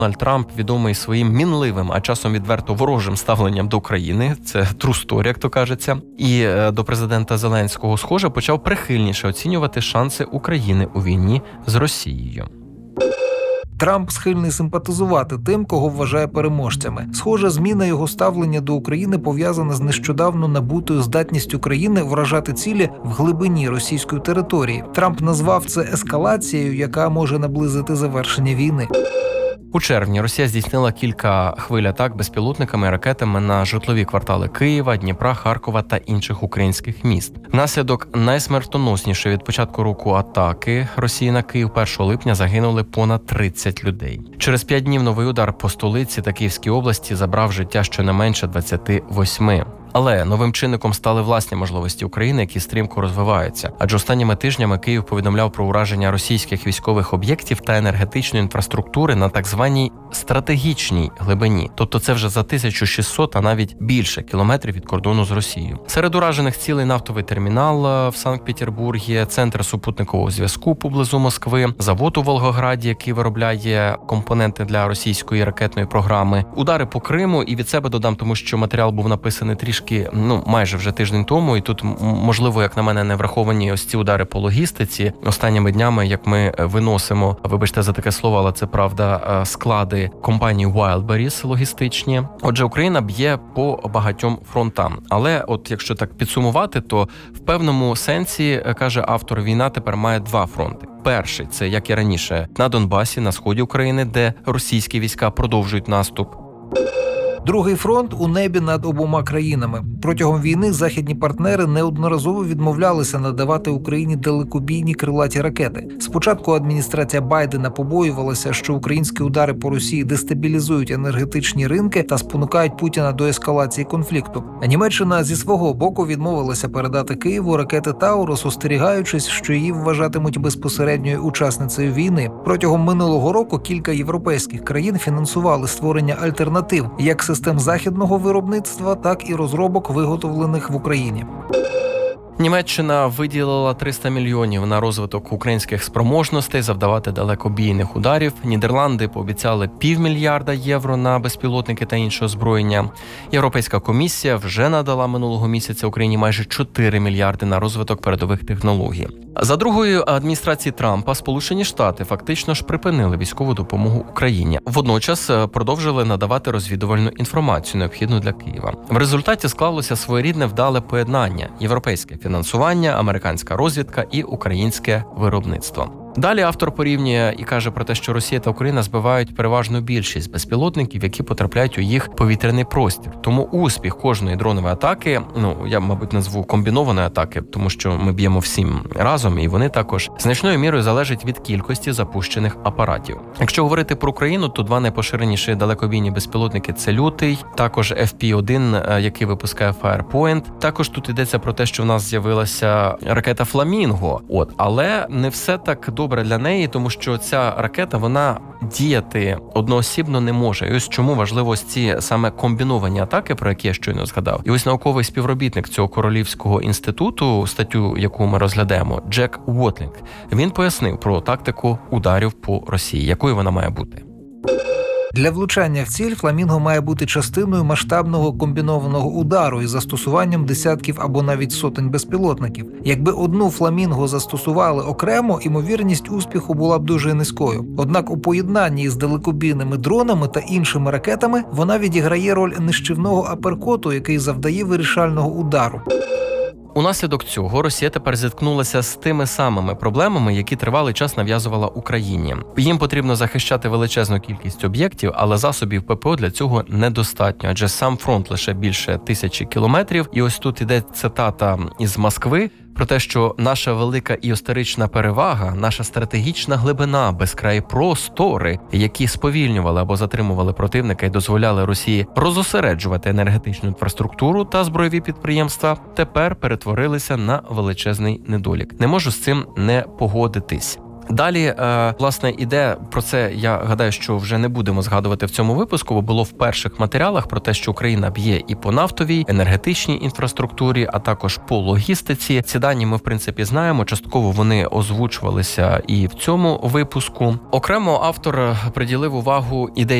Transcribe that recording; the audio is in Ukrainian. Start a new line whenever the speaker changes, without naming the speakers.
Дональд Трамп відомий своїм мінливим, а часом відверто ворожим ставленням до України. Це true story, як то кажеться. І до президента Зеленського, схоже, почав прихильніше оцінювати шанси України у війні з Росією.
Трамп схильний симпатизувати тим, кого вважає переможцями. Схоже, зміна його ставлення до України пов'язана з нещодавно набутою здатністю країни вражати цілі в глибині російської території. Трамп назвав це ескалацією, яка може наблизити завершення війни.
У червні Росія здійснила кілька хвиль атак безпілотниками і ракетами на житлові квартали Києва, Дніпра, Харкова та інших українських міст. Внаслідок найсмертоноснішої від початку року атаки Росії на Київ 1 липня загинули понад 30 людей. Через 5 днів новий удар по столиці та Київській області забрав життя щонайменше 28. Але новим чинником стали власні можливості України, які стрімко розвиваються. Адже останніми тижнями Київ повідомляв про ураження російських військових об'єктів та енергетичної інфраструктури на так званій стратегічній глибині. Тобто це вже за 1600, а навіть більше кілометрів від кордону з Росією. Серед уражених цілей нафтовий термінал в Санкт-Петербургі, центр супутникового зв'язку поблизу Москви, завод у Волгограді, який виробляє компоненти для російської ракетної програми, удари по Криму. І від себе додам, тому що матеріал був написаний трішки майже вже тиждень тому, і тут, можливо, як на мене, не враховані ось ці удари по логістиці. Останніми днями, як ми виносимо, вибачте за таке слово, але це правда, склади компанії Wildberries логістичні. Отже, Україна б'є по багатьом фронтам. Але от якщо так підсумувати, то в певному сенсі, каже автор, війна тепер має два фронти. Перший – це, як і раніше, на Донбасі, на сході України, де російські війська продовжують наступ.
Другий фронт у небі над обома країнами. Протягом війни західні партнери неодноразово відмовлялися надавати Україні далекобійні крилаті ракети. Спочатку адміністрація Байдена побоювалася, що українські удари по Росії дестабілізують енергетичні ринки та спонукають Путіна до ескалації конфлікту. А Німеччина зі свого боку відмовилася передати Києву ракети Таурус, остерігаючись, що її вважатимуть безпосередньою учасницею війни. Протягом минулого року кілька європейських країн фінансували створення альтернатив, як систем західного виробництва, так і розробок, виготовлених в Україні.
Німеччина виділила 300 мільйонів на розвиток українських спроможностей завдавати далекобійних ударів. Нідерланди пообіцяли $500 мільярда євро на безпілотники та інше озброєння. Європейська комісія вже надала минулого місяця Україні майже 4 мільярди на розвиток передових технологій. За другої адміністрації Трампа Сполучені Штати фактично ж припинили військову допомогу Україні. Водночас продовжили надавати розвідувальну інформацію, необхідну для Києва. В результаті склалося своєрідне вдале поєднання – європейське фінансування, американська розвідка і українське виробництво. Далі автор порівнює і каже про те, що Росія та Україна збивають переважну більшість безпілотників, які потрапляють у їх повітряний простір. Тому успіх кожної дронової атаки, я, мабуть, назву комбінованої атаки, тому що ми б'ємо всім разом, і вони також значною мірою залежать від кількості запущених апаратів. Якщо говорити про Україну, то два найпоширеніші далекобійні безпілотники – це Лютий, також FP-1, який випускає Firepoint. Також тут йдеться про те, що в нас з'явилася ракета Фламінго. Але не все так добре для неї, тому що ця ракета, вона діяти одноосібно не може. І ось чому важливо ці саме комбіновані атаки, про які я щойно згадав. І ось науковий співробітник цього Королівського інституту, статтю, яку ми розглядаємо, Джек Уотлінг, він пояснив про тактику ударів по Росії, якою вона має бути.
Для влучання в ціль «Фламінго» має бути частиною масштабного комбінованого удару із застосуванням десятків або навіть сотень безпілотників. Якби одну «Фламінго» застосували окремо, ймовірність успіху була б дуже низькою. Однак у поєднанні з далекобійними дронами та іншими ракетами вона відіграє роль нищівного аперкоту, який завдає вирішального удару.
Унаслідок цього Росія тепер зіткнулася з тими самими проблемами, які тривалий час нав'язувала Україні. Їм потрібно захищати величезну кількість об'єктів, але засобів ППО для цього недостатньо, адже сам фронт лише більше 1000 кілометрів. І ось тут іде цитата із Москви про те, що наша велика і історична перевага, наша стратегічна глибина, безкраї простори, які сповільнювали або затримували противника і дозволяли Росії розосереджувати енергетичну інфраструктуру та збройові підприємства, тепер перетворилися на величезний недолік. Не можу з цим не погодитись. Далі, власне, іде про це, я гадаю, що вже не будемо згадувати в цьому випуску, бо було в перших матеріалах про те, що Україна б'є і по нафтовій, енергетичній інфраструктурі, а також по логістиці. Ці дані ми, в принципі, знаємо. Частково вони озвучувалися і в цьому випуску. Окремо автор приділив увагу ідеї